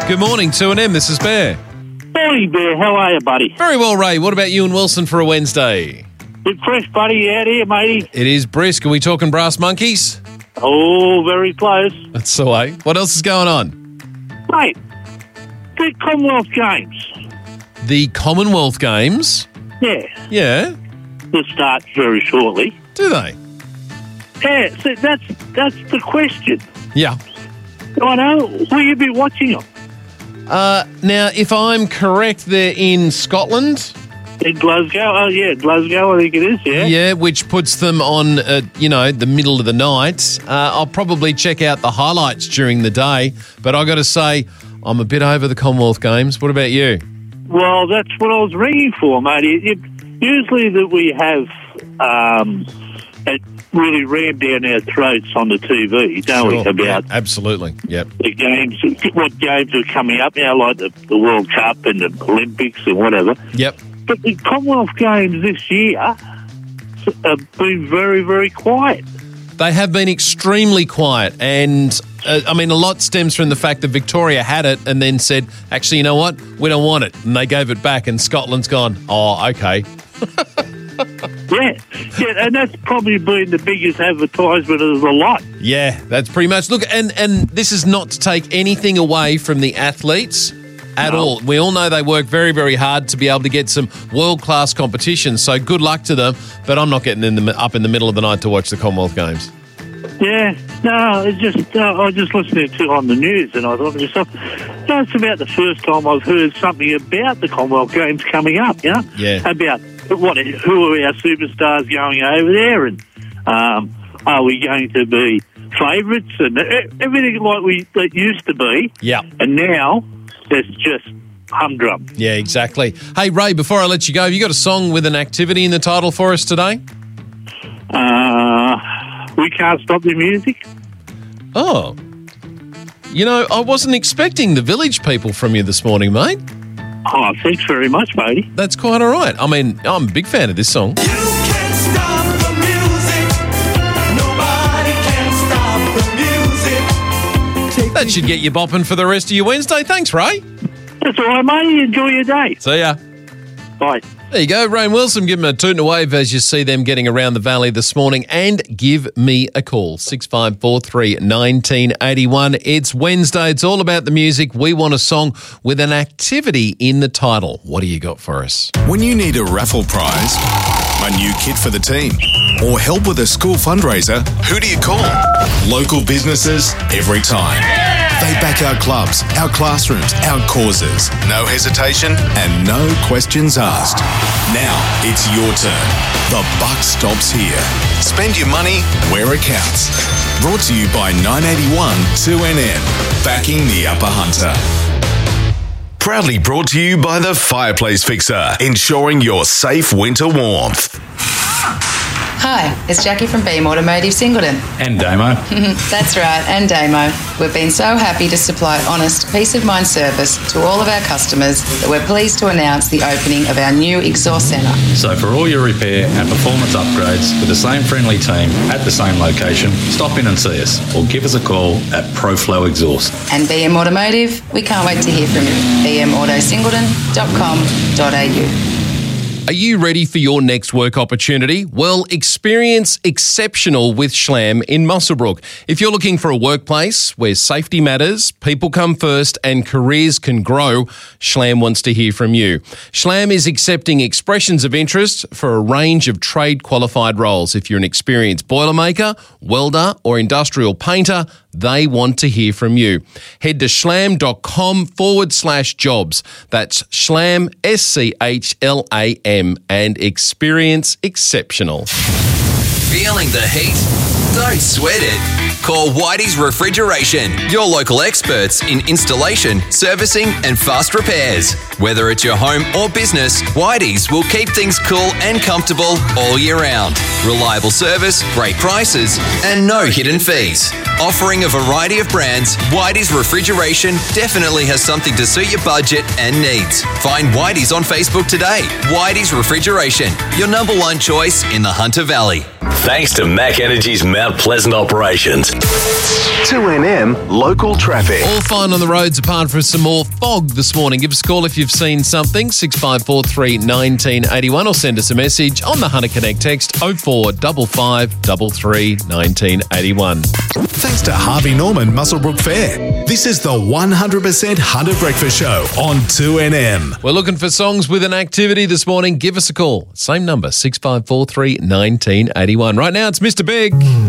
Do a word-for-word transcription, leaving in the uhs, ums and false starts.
Good morning, two and M. This is Bear. Morning, Bear. How are you, buddy? Very well, Ray. What about you and Wilson for a Wednesday? Bit fresh, buddy, out here, matey. It is brisk. Are we talking brass monkeys? Oh, very close. That's the way. What else is going on? Mate, the Commonwealth Games. The Commonwealth Games? Yeah, Yeah. will start very shortly. Do they? Yeah, so that's that's the question. Yeah. I know. Will you be watching them? Uh, now, if I'm correct, they're in Scotland. In Glasgow? Oh, yeah, Glasgow, I think it is, yeah. Yeah, which puts them on, uh, you know, the middle of the night. Uh, I'll probably check out the highlights during the day, but I got to say, I'm a bit over the Commonwealth Games. What about you? Well, that's what I was ringing for, mate. It, it, usually that we have um, it really rammed down our throats on the T V, don't Sure. we, about Yeah, absolutely. Yep. the games, what games are coming up now, like the, the World Cup and the Olympics and whatever. Yep. But the Commonwealth Games this year have been very, very quiet. They have been extremely quiet, and uh, I mean, a lot stems from the fact that Victoria had it and then said, actually, you know what? We don't want it. And they gave it back, and Scotland's gone, oh, okay. Yeah, yeah, and that's probably been the biggest advertisement of the lot. Yeah, that's pretty much. Look, and, and this is not to take anything away from the athletes at No. all. We all know they work very, very hard to be able to get some world-class competition, so good luck to them, but I'm not getting in the, up in the middle of the night to watch the Commonwealth Games. Yeah, no, it's just uh, I was just listening to it on the news, and I thought to myself, no, it's about the first time I've heard something about the Commonwealth Games coming up. You know, Yeah. about what who are our superstars going over there, and um, are we going to be favourites and e- everything like we it used to be, Yeah. and now it's just humdrum. Yeah, exactly. Hey, Ray, before I let you go, have you got a song with an activity in the title for us today? Uh, we can't stop the music. Oh. You know, I wasn't expecting the Village People from you this morning, mate. Oh, thanks very much, matey. That's quite all right. I mean, I'm a big fan of this song. You can't stop the music. Nobody can stop the music. That should get you bopping for the rest of your Wednesday. Thanks, Ray. That's all right, matey. Enjoy your day. See ya. Bye. There you go, Rain Wilson. Give them a toot and a wave as you see them getting around the valley this morning, and give me a call, six five four three, one nine eight one. It's Wednesday. It's all about the music. We want a song with an activity in the title. What do you got for us? When you need a raffle prize, a new kit for the team, or help with a school fundraiser, who do you call? Local businesses every time. They back our clubs, our classrooms, our causes. No hesitation and no questions asked. Now it's your turn. The buck stops here. Spend your money where it counts. Brought to you by nine eighty-one two N N, backing the Upper Hunter. Proudly brought to you by the Fireplace Fixer, ensuring your safe winter warmth. Hi, it's Jackie from Beam Automotive Singleton. And Damo. That's right, and Damo. We've been so happy to supply honest, peace of mind service to all of our customers that we're pleased to announce the opening of our new exhaust centre. So for all your repair and performance upgrades with the same friendly team at the same location, stop in and see us or give us a call at ProFlow Exhaust. And B M Automotive, we can't wait to hear from you. b m auto singleton dot com dot a u. Are you ready for your next work opportunity? Well, experience exceptional with Schlam in Muswellbrook. If you're looking for a workplace where safety matters, people come first, and careers can grow, Schlam wants to hear from you. Schlam is accepting expressions of interest for a range of trade qualified roles. If you're an experienced boilermaker, welder, or industrial painter, they want to hear from you. Head to schlam.com forward slash jobs. That's Schlam, S C H L A M, and experience exceptional. Feeling the heat? Don't sweat it. Call Whitey's Refrigeration, your local experts in installation, servicing and fast repairs. Whether it's your home or business, Whitey's will keep things cool and comfortable all year round. Reliable service, great prices and no hidden fees. Offering a variety of brands, Whitey's Refrigeration definitely has something to suit your budget and needs. Find Whitey's on Facebook today. Whitey's Refrigeration, your number one choice in the Hunter Valley. Thanks to Mac Energy's Mount Pleasant operations. two N M local traffic. All fine on the roads apart from some more fog this morning. Give us a call if you've seen something, six five four three, one nine eight one, or send us a message on the Hunter Connect text oh four five five three three, one nine eight one. Thanks to Harvey Norman Muswellbrook Fair. This is the one hundred percent Hunter Breakfast Show on two N M. We're looking for songs with an activity this morning. Give us a call. Same number, six five four three, one nine eight one. Right now, it's Mister Big.